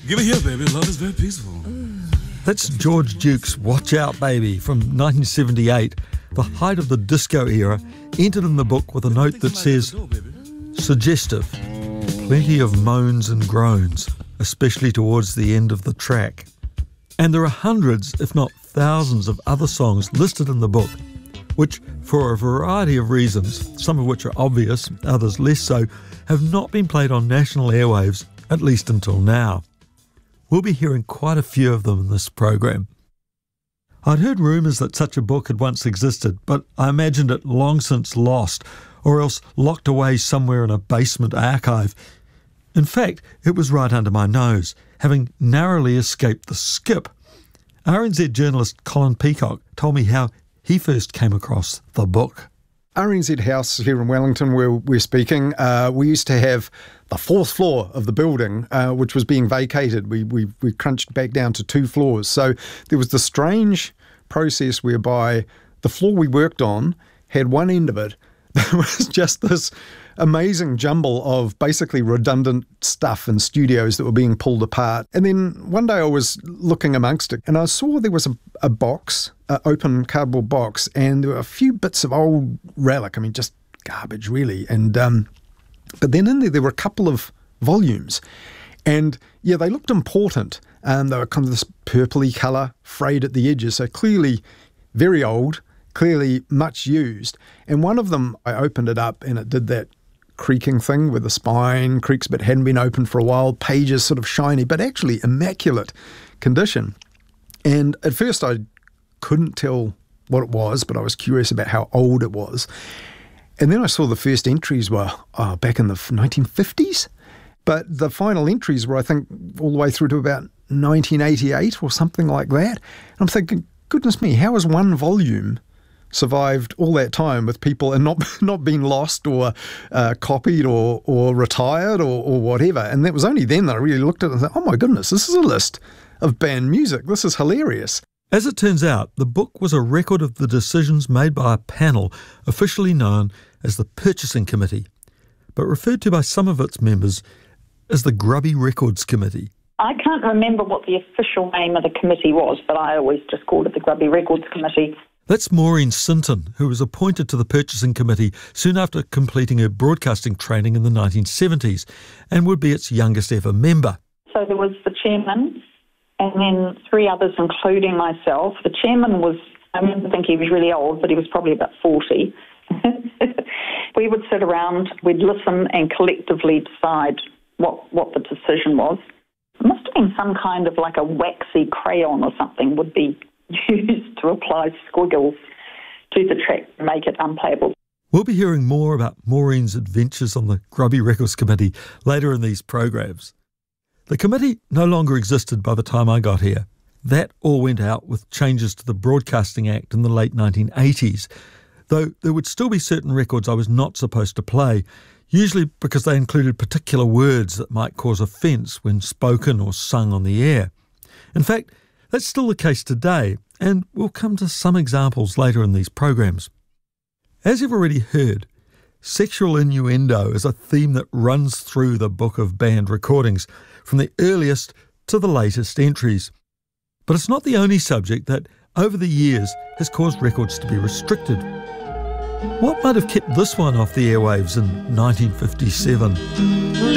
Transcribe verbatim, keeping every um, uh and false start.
Give it here, baby. Love is very peaceful. That's George Duke's Watch Out Baby from nineteen seventy-eight, the height of the disco era, entered in the book with a note that says, suggestive, plenty of moans and groans, especially towards the end of the track. And there are hundreds, if not thousands, of other songs listed in the book, which, for a variety of reasons, some of which are obvious, others less so, have not been played on national airwaves, at least until now. We'll be hearing quite a few of them in this program. I'd heard rumours that such a book had once existed, but I imagined it long since lost, or else locked away somewhere in a basement archive. In fact, it was right under my nose, having narrowly escaped the skip. R N Z journalist Colin Peacock told me how he first came across the book. R N Z House here in Wellington, where we're speaking, uh, we used to have the fourth floor of the building, uh, which was being vacated. We, we we crunched back down to two floors. So there was the strange process whereby the floor we worked on had one end of it that was just this amazing jumble of basically redundant stuff and studios that were being pulled apart. And then one day I was looking amongst it and I saw there was a, a box, an open cardboard box, and there were a few bits of old relic. I mean, just garbage really. And um, but then in there, there were a couple of volumes. And yeah, they looked important. Um, they were kind of this purpley colour, frayed at the edges. So clearly very old, clearly much used. And one of them, I opened it up and it did that creaking thing where the spine creaks but hadn't been opened for a while, pages sort of shiny, but actually immaculate condition. And at first I couldn't tell what it was, but I was curious about how old it was. And then I saw the first entries were oh, back in the nineteen fifties. But the final entries were, I think, all the way through to about nineteen eighty-eight or something like that. And I'm thinking, goodness me, how has one volume survived all that time with people and not not been lost or uh, copied or or retired or, or whatever? And that was only then that I really looked at it and thought, oh my goodness, this is a list of banned music. This is hilarious. As it turns out, the book was a record of the decisions made by a panel officially known as the Purchasing Committee, but referred to by some of its members as the Grubby Records Committee. I can't remember what the official name of the committee was, but I always just called it the Grubby Records Committee. That's Maureen Sinton, who was appointed to the Purchasing Committee soon after completing her broadcasting training in the nineteen seventies and would be its youngest ever member. So there was the chairman and then three others, including myself. The chairman was, I remember thinking he was really old, but he was probably about forty. We would sit around, we'd listen and collectively decide what, what the decision was. It must have been some kind of like a waxy crayon or something would be used to apply squiggles to the track to make it unplayable. We'll be hearing more about Maureen's adventures on the Grubby Records Committee later in these programs. The committee no longer existed by the time I got here. That all went out with changes to the Broadcasting Act in the late nineteen eighties, though there would still be certain records I was not supposed to play, usually because they included particular words that might cause offence when spoken or sung on the air. In fact, that's still the case today, and we'll come to some examples later in these programs. As you've already heard, sexual innuendo is a theme that runs through the book of banned recordings, from the earliest to the latest entries. But it's not the only subject that, over the years, has caused records to be restricted. What might have kept this one off the airwaves in nineteen fifty-seven?